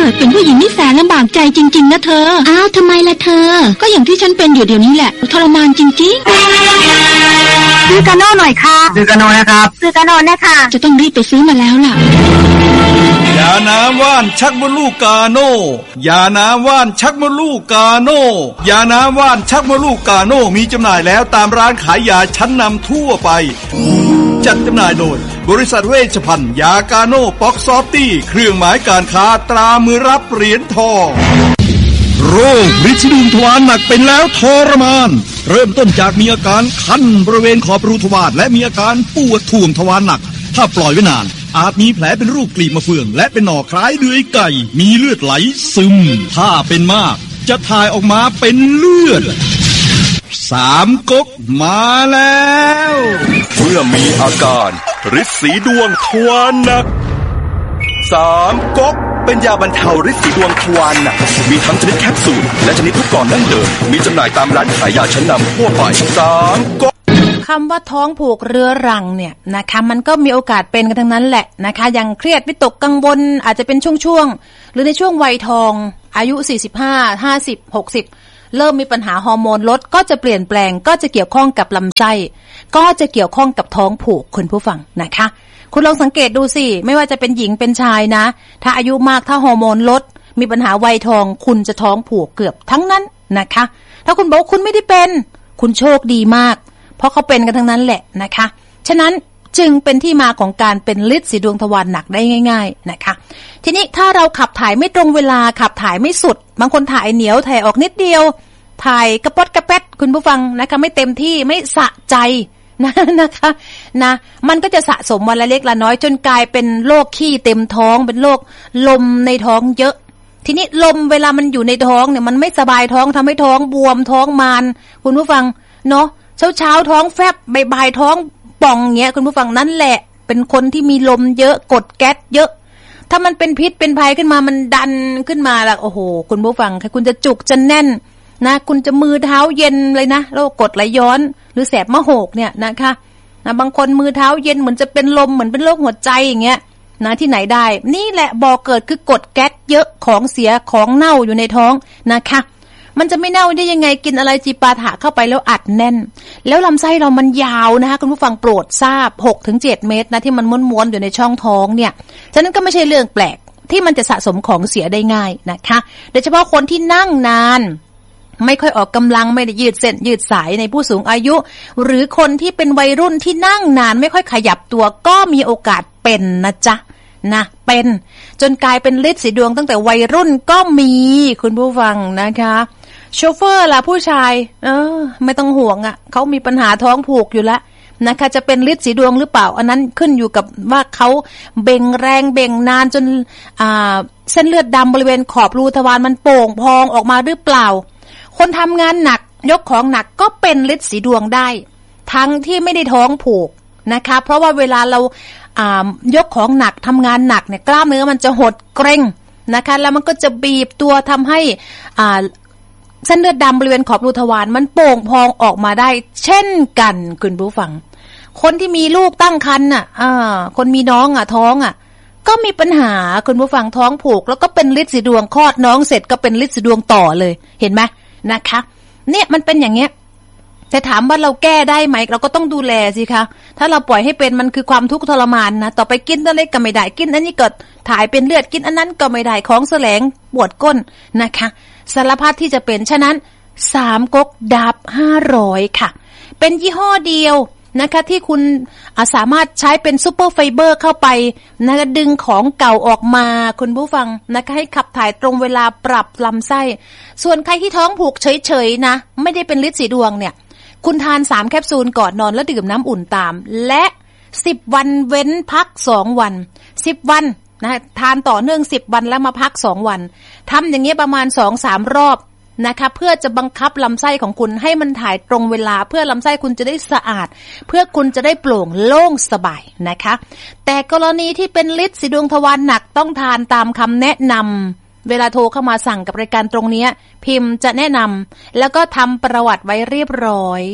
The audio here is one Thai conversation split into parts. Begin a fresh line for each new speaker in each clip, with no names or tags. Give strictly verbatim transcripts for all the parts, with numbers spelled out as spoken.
กิดเป็นผู้หญิงนี่แสนลำบากใจจริงๆนะเธออ้าวทำไมล่ะเธอก็อย่างที่ฉันเป็นอยู่เดี๋ยวนี้แหละทรมานจริงๆซื้อกาโน่หน่อยค่ะ
ซื้อกาโน่นะครับ
ซื้อกาโน่นะคะจะต้องรีบไปซื้อมาแล้วล่ะ
ยาน้ำว่านชักมดลูกกาโน่ยาน้ำว่านชักมดลูกกาโน่ยาน้ำว่านชักมดลูกกาโน่มีจำหน่ายแล้วตามร้านขายยาชั้นนำทั่วไปจัดจำหน่ายโดยบริษัทเวชภัณฑ์ยากาโน่ป๊อกซอฟตี้เครื่องหมายการค้าตรามือรับเหรียญทองโรคฤทธิ์ดวงทวารหนักเป็นแล้วทรมานเริ่มต้นจากมีอาการคันบริเวณขอบรูทวารและมีอาการปวดท่วงทวารหนักถ้าปล่อยไว้นานอาจมีแผลเป็นรูปกลีบมะเฟืองและเป็นหน่อคล้ายเดือยไก่มีเลือดไหลซึมถ้าเป็นมากจะถ่ายออกมาเป็นเลือดสามก๊กมาแล้ว
เมื่อมีอาการฤทธิ์สีดวงทวารหนักสามก๊กเป็นยาบรรเทาฤทธิ์สีดวงทวารหนักมีทั้งชนิดแคปซูลและชนิดลูกกลอนดั้งเดิมมีจำหน่ายตามร้านขายยาชั้นนำทั่วไปสามก๊ก
คำว่าท้องผูกเรื้อรังเนี่ยนะคะมันก็มีโอกาสเป็นกันทั้งนั้นแหละนะคะอย่างเครียดวิตกกังวลอาจจะเป็นช่วงๆหรือในช่วงวัยทองอายุสี่สิบห้า ห้าสิบ หกสิบเริ่มมีปัญหาฮอร์โมนลดก็จะเปลี่ยนแปลงก็จะเกี่ยวข้องกับลำไส้ก็จะเกี่ยวข้องกับท้องผูกคุณผู้ฟังนะคะคุณลองสังเกตดูสิไม่ว่าจะเป็นหญิงเป็นชายนะถ้าอายุมากถ้าฮอร์โมนลดมีปัญหาวัยทองคุณจะท้องผูกเกือบทั้งนั้นนะคะถ้าคุณบอกคุณไม่ได้เป็นคุณโชคดีมากเพราะเขาเป็นกันทั้งนั้นแหละนะคะฉะนั้นจึงเป็นที่มาของการเป็นฤทธิ์สีดวงทวารหนักได้ง่ายๆนะคะทีนี้ถ้าเราขับถ่ายไม่ตรงเวลาขับถ่ายไม่สุดบางคนถ่ายเหนียวถ่ายออกนิดเดียวถ่ายกระป๊ดกระแป๊ดคุณผู้ฟังนะคะไม่เต็มที่ไม่สะใจนะนะคะนะมันก็จะสะสมวันละเล็กละน้อยจนกลายเป็นโรคขี้เต็มท้องเป็นโรคลมในท้องเยอะทีนี้ลมเวลามันอยู่ในท้องเนี่ยมันไม่สบายท้องทำให้ท้องบวมท้องมานคุณผู้ฟังเนาะเช้าเช้าท้องแฟบบ่ายๆท้องป่องเงี้ยคุณผู้ฟังนั่นแหละเป็นคนที่มีลมเยอะกดแก๊สเยอะถ้ามันเป็นพิษเป็นภัยขึ้นมามันดันขึ้นมาละโอ้โหคุณผู้ฟังค่ะคุณจะจุกจะแน่นนะคุณจะมือเท้าเย็นเลยนะโรคกรดไหลย้อนหรือแสบมะโหกเนี่ยนะคะนะบางคนมือเท้าเย็นเหมือนจะเป็นลมเหมือนเป็นโรคหัวใจอย่างเงี้ยนะที่ไหนได้นี่แหละบ่อเกิดคือกดแก๊สเยอะของเสียของเน่าอยู่ในท้องนะคะมันจะไม่เน่าได้ยังไงกินอะไรจีปาถะเข้าไปแล้วอัดแน่นแล้วลำไส้เรามันยาวนะคะคุณผู้ฟังโปรดทราบ หกถึงเจ็ด เมตรนะที่มันม้วนๆอยู่ในช่องท้องเนี่ยฉะนั้นก็ไม่ใช่เรื่องแปลกที่มันจะสะสมของเสียได้ง่ายนะคะโดยเฉพาะคนที่นั่งนานไม่ค่อยออกกำลังไม่ได้ยืดเส้นยืดสายในผู้สูงอายุหรือคนที่เป็นวัยรุ่นที่นั่งนานไม่ค่อยขยับตัวก็มีโอกาสเป็นนะจ๊ะนะเป็นจนกลายเป็นฤทธิ์สีดวงตั้งแต่วัยรุ่นก็มีคุณผู้ฟังนะคะโชเฟอร์ล่ะผู้ชายเออไม่ต้องห่วงอ่ะเขามีปัญหาท้องผูกอยู่แล้วนะคะจะเป็นฤทธิ์สีดวงหรือเปล่าอันนั้นขึ้นอยู่กับว่าเขาเบ่งแรงเบ่งนานจนอ่าเส้นเลือดดำบริเวณขอบรูทวารมันโป่งพองออกมาหรือเปล่าคนทำงานหนักยกของหนักก็เป็นฤทธิ์สีดวงได้ทั้งที่ไม่ได้ท้องผูกนะคะเพราะว่าเวลาเราอ่ายกของหนักทำงานหนักเนี่ยกล้ามเนื้อมันจะหดเกร็งนะคะแล้วมันก็จะบีบตัวทำให้อ่าเส้นเลือดดำบริเวณขอบรูทวารมันโป่งพองออกมาได้เช่นกันคุณผู้ฟังคนที่มีลูกตั้งครรภ์น่ะอ่าคนมีน้องอ่ะท้องอ่ะก็มีปัญหาคุณผู้ฟังท้องผูกแล้วก็เป็นฤทธิ์สีดวงคลอดน้องเสร็จก็เป็นฤทธิ์สีดวงต่อเลยเห็นไหมนะคะเนี่ยมันเป็นอย่างเงี้ยแต่ถามว่าเราแก้ได้ไหมเราก็ต้องดูแลสิคะถ้าเราปล่อยให้เป็นมันคือความทุกข์ทรมานนะต่อไปกินอะไรก็ไม่ได้กินอันนี้ก็ถ่ายเป็นเลือดกินอันนั้นก็ไม่ได้ของแสลงปวดก้นนะคะสารพัดที่จะเป็นฉะนั้นสามก๊กดับห้าร้อยค่ะเป็นยี่ห้อเดียวนะคะที่คุณสามารถใช้เป็นซุปเปอร์ไฟเบอร์เข้าไปนะคะดึงของเก่าออกมาคุณผู้ฟังนะคะให้ขับถ่ายตรงเวลาปรับลำไส้ส่วนใครที่ท้องผูกเฉยๆนะไม่ได้เป็นฤทธิ์สีดวงเนี่ยคุณทานสามแคปซูลก่อนนอนแล้วดื่มน้ำอุ่นตามและสิบวันเว้นพักสองวันสิบวันนะทานต่อเนื่องสิบวันแล้วมาพักสองวันทำอย่างเงี้ยประมาณ สองถึงสาม รอบนะคะเพื่อจะบังคับลำไส้ของคุณให้มันถ่ายตรงเวลาเพื่อลำไส้คุณจะได้สะอาดเพื่อคุณจะได้โปร่งโล่งสบายนะคะแต่กรณีที่เป็นฤทธิ์สีดวงทวารหนักต้องทานตามคำแนะนำเวลาโทรเข้ามาสั่งกับรายการตรงนี้พิมพ์จะแนะนำแล้วก็ทำประวัติไว้เรียบร้อย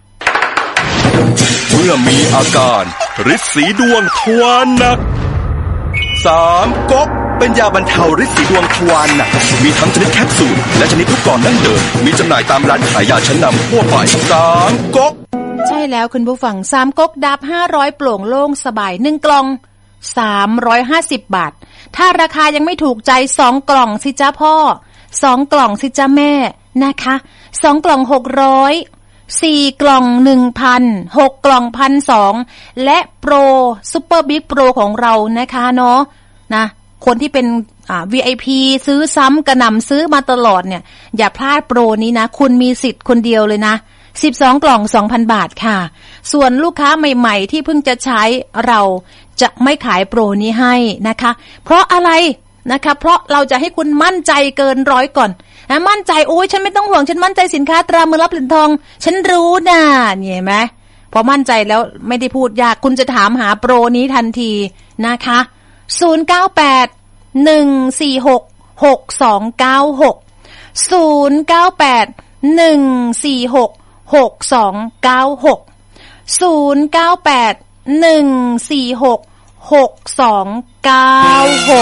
เมื่อมีอาการฤทธิ์สีดวงทวารหนักสามก๊กเป็นเป็นยาบรรเทาฤทธิ์สีดวงทวารหนักมีทั้งชนิดแคปซูลและชนิดทุกกล่องดั้งเดิมมีจำหน่ายตามร้านขายยาชั้นนำทั่วไปสามก๊ก
ใช่แล้วคุณผู้ฟังสามก๊กดับห้าร้อยโปร่งโล่งสบายหนึ่งกล่องสามร้อยห้าสิบบาทถ้าราคายังไม่ถูกใจสองกล่องสิจ้าพ่อสองกล่องสิจ้าแม่นะคะสองกล่องหกร้อยสี่กล่อง หนึ่งพัน หกกล่อง หนึ่งพันสองร้อย และโปรซุปเปอร์บิ๊กโปรของเรานะคะเนาะนะคนที่เป็นอ่า วี ไอ พี ซื้อซ้ำกระหน่ำซื้อมาตลอดเนี่ยอย่าพลาดโปรนี้นะคุณมีสิทธิ์คนเดียวเลยนะสิบสองกล่อง สองพัน บาทค่ะส่วนลูกค้าใหม่ๆที่เพิ่งจะใช้เราจะไม่ขายโปรนี้ให้นะคะเพราะอะไรนะคะเพราะเราจะให้คุณมั่นใจเกินร้อยก่อนนะมั่นใจโอ้ยฉันไม่ต้องห่วงฉันมั่นใจสินค้าตรามือรับเหรียญทองฉันรู้นะเห็นไหมพอมั่นใจแล้วไม่ได้พูดยากคุณจะถามหาโปรนี้ทันทีนะคะศูนย์ เก้า แปด หนึ่ง สี่ หก หก สอง เก้า หก ศูนย์ เก้า แปด หนึ่ง สี่ หก หก สอง เก้า หก ศูนย์ เก้า แปด หนึ่ง สี่ หก หก สอง เก้า หก